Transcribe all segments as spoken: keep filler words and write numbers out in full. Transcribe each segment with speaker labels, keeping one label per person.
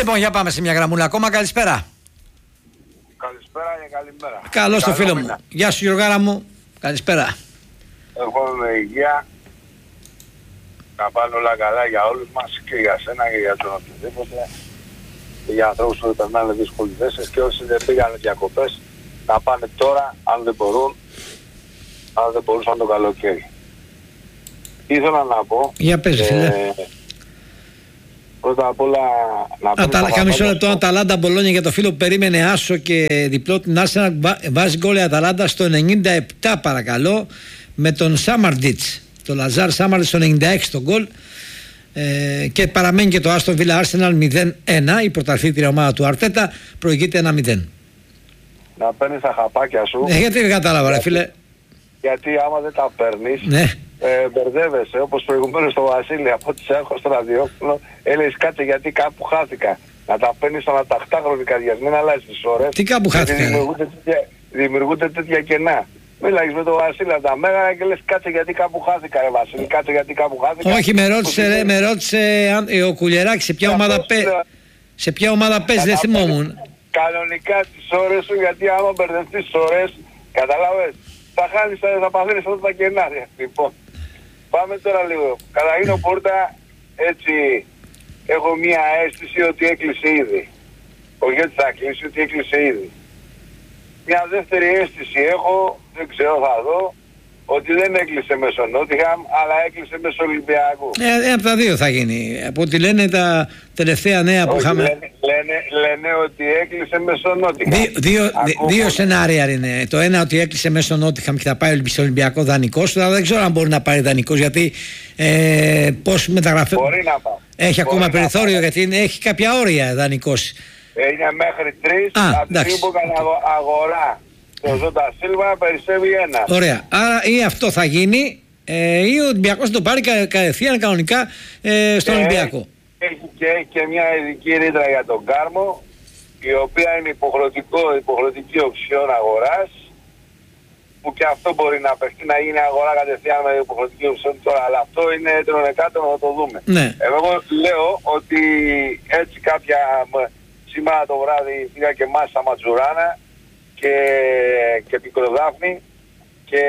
Speaker 1: Λοιπόν, για πάμε σε μια γραμμούλα ακόμα. Καλησπέρα.
Speaker 2: Καλησπέρα και καλημέρα.
Speaker 1: Καλώς το φίλο μου. Γεια σου Γιωργάρα μου. Καλησπέρα.
Speaker 2: Εγώ με υγεία. Να πάνε όλα καλά για όλους μας και για σένα και για τον οτιδήποτε. Και για ανθρώπους που περνάνε δύσκολες θέσεις και όσοι δεν πήγανε διακοπές να πάνε τώρα αν δεν μπορούν, αν δεν μπορούσαν το καλοκαίρι. Ήθελα να πω...
Speaker 1: Για πες φίλε. Ε,
Speaker 2: πρώτα απ' όλα να πούμε...
Speaker 1: Καμισό λεπτό Αταλάντα Μπολόνια για το φίλο που περίμενε άσο και διπλό την Arsenal. Βάζει γκολ η Αταλάντα στο ενενήντα επτά παρακαλώ με τον Σάμαρντιτς. Το Λαζάρ Σάμαρντιτς στο ενενήντα έξι το γκολ. Ε, και παραμένει και το Άστον Βίλα Arsenal μηδέν ένα. Η πρωταθλήτρια ομάδα του Αρτέτα προηγείται ένα μηδέν.
Speaker 2: Να παίρνεις τα χαπάκια σου.
Speaker 1: Ε, γιατί δεν κατάλαβα ρε φίλε.
Speaker 2: Γιατί άμα δεν τα παίρνεις,
Speaker 1: ναι.
Speaker 2: ε, μπερδεύεσαι, όπως προηγουμένως στο Βασίλη, από ό,τι σε έχω στο ραδιόφωνο, έλεγες κάτσε γιατί κάπου χάθηκα. Να τα παίρνεις αναταχτά χρονικά διασμένα, αλλάζεις τις ώρες.
Speaker 1: Τι κάπου χάθηκα.
Speaker 2: Δημιουργούνται τέτοια, δημιουργούνται τέτοια κενά. Μίλαγες με τον Βασίλη από τα Μέγαρα και λες κάτσε γιατί κάπου χάθηκα ρε Βασίλη, κάτσε γιατί κάπου χάθηκα.
Speaker 1: Όχι, με ρώτησε, ρε, με ρώτησε ε, ο Κουλιεράκης σε ποια ομάδα, πέ... σε ποια ομάδα παίζει, δεν θυμόμουν.
Speaker 2: Κανονικά τις ώρες σου, γιατί άμα μπερδευτείς τις ώρες, καταλάβες, θα χάνεις, θα παθαίνεις αυτά τα κενά. Λοιπόν, πάμε τώρα λίγο. Καταρχήν ο Πόρτα, έτσι, έχω μία αίσθηση ότι έκλεισε ήδη. Όχι ότι θα κλείσει, ότι έκλεισε ήδη. Μια δεύτερη αίσθηση έχω, δεν ξέρω, θα δω, ότι δεν έκλεισε μέσω Νότιχαμ, αλλά έκλεισε μέσω Ολυμπιακού.
Speaker 1: Ε, ένα από τα δύο θα γίνει. Από ό,τι λένε τα τελευταία νέα που
Speaker 2: Όχι,
Speaker 1: είχαμε...
Speaker 2: Λένε, λένε, λένε ότι έκλεισε μέσω Νότιχαμ.
Speaker 1: Δύο, δύο, δύο σενάρια είναι. Το ένα ότι έκλεισε μέσω Νότιχαμ και θα πάει στο Ολυμπιακό δανεικός. Αλλά δεν ξέρω αν μπορεί να πάρει δανεικός, γιατί ε, πώς μεταγραφέ...
Speaker 2: Μπορεί να πάει.
Speaker 1: Έχει
Speaker 2: μπορεί
Speaker 1: ακόμα περιθώριο,
Speaker 2: πάει.
Speaker 1: γιατί είναι, έχει κάποια όρια δανεικός.
Speaker 2: Είναι μέχρι τρεις, από τη στιγμή που έκανε αγορά το Ζώτα Σίλβα περισσεύει ένα.
Speaker 1: Ωραία. Άρα ή αυτό θα γίνει ε, ή ο Ολυμπιακός θα το πάρει κα, κατευθείαν κανονικά ε, στον και Ολυμπιακό.
Speaker 2: Έχει και, έχει και μια ειδική ρήτρα για τον Κάρμο, η οποία είναι υποχρεωτικό, υποχρεωτική οψιόν αγοράς, που και αυτό μπορεί να παιχτεί, να γίνει αγορά κατευθείαν με υποχρεωτική οψιόν τώρα, αλλά αυτό είναι έτρον εκάτω να το δούμε.
Speaker 1: Ναι.
Speaker 2: Εγώ λέω ότι έτσι κάποια... Σήμερα το βράδυ πήγα και μάσα Ματζουράνα και, και Πικροδάφνη και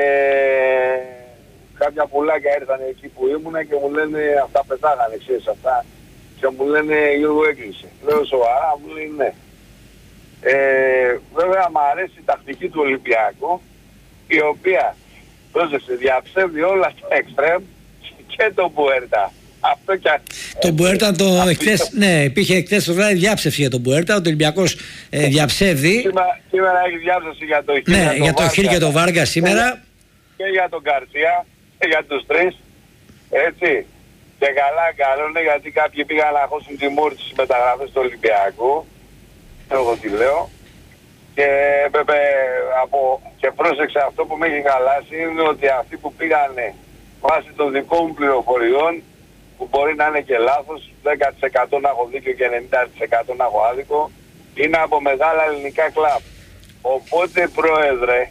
Speaker 2: κάποια πουλάκια ήρθαν εκεί που ήμουνα και μου λένε αυτά πετάγανε, ξέρεις αυτά, και μου λένε Γιώργο έκλεισε. Λέω σοβαρά, μου λέει ναι. Ε, βέβαια μου αρέσει η τακτική του Ολυμπιακού, η οποία πρόσεξε, διαψεύδει όλα τα εξτρέμ και τον Πουέρτα. Αυτό και...
Speaker 1: Τον Μπουέρτα το εχθές, ναι, υπήρχε εχθές το βράδυ διάψευση για τον Μπουέρτα, ο Ολυμπιακός ε, διαψεύδει.
Speaker 2: Σήμερα, σήμερα έχει διάψευση για το Χίλ,
Speaker 1: ναι,
Speaker 2: για,
Speaker 1: για το Χίλ και το Βάργα σήμερα.
Speaker 2: Και για τον Καρσία, και για τους τρεις, έτσι. Και καλά κάνουν, γιατί κάποιοι πήγαν να χώσουν τη μούρη στις μεταγραφές του Ολυμπιακού, εγώ τι λέω. Και έπρεπε από... και πρόσεξε, αυτό που με έχει χαλάσει είναι ότι αυτοί που πήγανε βάσει των δικών μου πληροφοριών, που μπορεί να είναι και λάθος, δέκα τοις εκατό να έχω δίκιο και ενενήντα τοις εκατό να έχω άδικο, είναι από μεγάλα ελληνικά κλαμπ. Οπότε πρόεδρε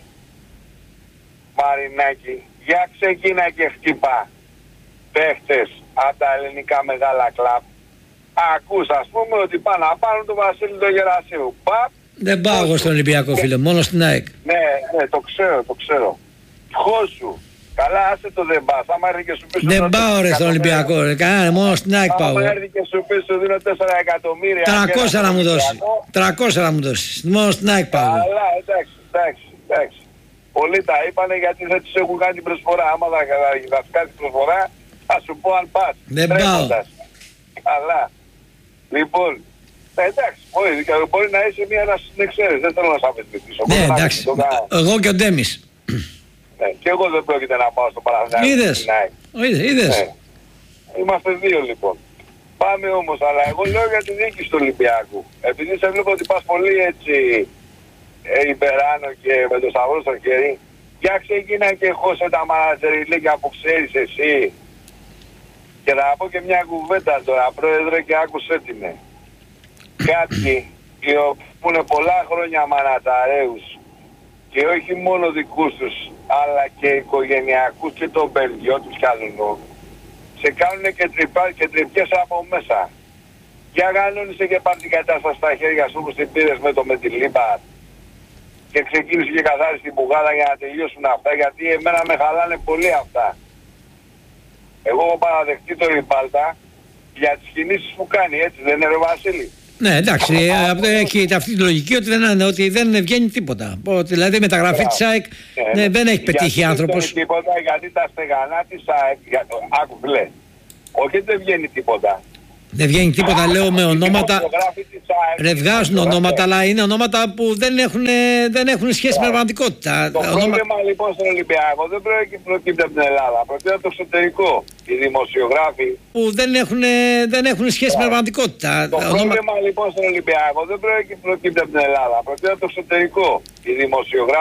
Speaker 2: Μαρινάκη, για ξεκίνα και χτυπά παίχτες από τα ελληνικά μεγάλα κλαμπ. Ακούς ας πούμε ότι πάνε να πάρουν τον Βασίλη τον Γερασίου. Παπ,
Speaker 1: δεν πάω εγώ στον Ολυμπιακό φίλε, μόνο στην ΑΕΚ.
Speaker 2: Ναι, ναι, το ξέρω, το ξέρω. Χώσου. Καλά, άσε το δεν πας. Άμα έρθει και σου πει...
Speaker 1: Δεν πάω ρε στον Ολυμπιακό, ρε. Κανένα, μόνο στην ΑΕΚ πάω.
Speaker 2: Άμα έρθει και σου πει σου δίνω τέσσερα εκατομμύρια...
Speaker 1: τριακόσια να μου δώσει. τριακόσια να μου δώσει. Μόνο στην ΑΕΚ πάω.
Speaker 2: Καλά, εντάξει, εντάξει, εντάξει. Πολλοί τα είπανε γιατί δεν τους έχουν κάνει την προσφορά. Άμα θα, θα, θα κάνει την προσφορά, θα σου πω αν πας.
Speaker 1: Δεν πάω.
Speaker 2: Καλά. Λοιπόν, εντάξει, μπορεί, μπορεί να είσαι μία να συνεξαίρεσαι. Δεν θέλω να σ' αμφισβητήσω.
Speaker 1: Ναι, εντάξει. Εγώ και ο Ντέμις.
Speaker 2: Ναι, και εγώ δεν πρόκειται να πάω στο Παναθηναϊκό.
Speaker 1: Είδες, είδες.
Speaker 2: Ναι. Είμαστε δύο λοιπόν. Πάμε όμως, αλλά εγώ λέω για τη διοίκηση του Ολυμπιακού. Επειδή σε βλέπω ότι πας πολύ έτσι ε, υπεράνω και με το σταυρό στο χέρι, για ξεκίνα και χώσε τα μανατζεριλίκια που ξέρεις εσύ. Και θα πω και μια κουβέντα τώρα, πρόεδρε, και άκουσέ την. Κάποιοι οι οποίοι που είναι πολλά χρόνια μαναταρέους και όχι μόνο δικούς τους, αλλά και οικογενειακούς και τον παιδιό τους κι άλλων, σε κάνουν και, τρυπά, και τρυπιές από μέσα. Για κανόνισε και πάρει την κατάσταση στα χέρια σου όπως την πήρες με το Μεντιλίμπα και ξεκίνησε και καθάρισε την πουγάδα για να τελειώσουν αυτά, γιατί εμένα με χαλάνε πολύ αυτά. Εγώ έχω παραδεχτεί το Ριπάλτα για τις κινήσεις που κάνει, έτσι δεν είναι, ρε Βασίλη?
Speaker 1: Ναι, εντάξει, έχει αυτή τη λογική ότι δεν, ότι δεν βγαίνει τίποτα. Ότι, δηλαδή η μεταγραφή της ΑΕΚ ναι, δεν έχει πετύχει άνθρωπος.
Speaker 2: Δεν βγαίνει τίποτα, γιατί τα στεγανά της ΑΕΚ, άκου βλέ, όχι δεν βγαίνει τίποτα.
Speaker 1: Δεν βγαίνει τίποτα, λέω, με ονόματα. Ρε, βγάζουν ονόματα, αλλά είναι ονόματα που δεν έχουν, δεν έχουν σχέση με πραγματικότητα.
Speaker 2: Το πρόβλημα λοιπόν στον Ολυμπιακό δεν προκύπτει από την Ελλάδα, προκύπτει από το εξωτερικό. Οι δημοσιογράφοι
Speaker 1: που δεν έχουν, δεν έχουν σχέση με πραγματικότητα.
Speaker 2: Το πρόβλημα λοιπόν στον Ολυμπιακό δεν προκύπτει από την Ελλάδα, προκύπτει από το εξωτερικό. Οι δημοσιογράφοι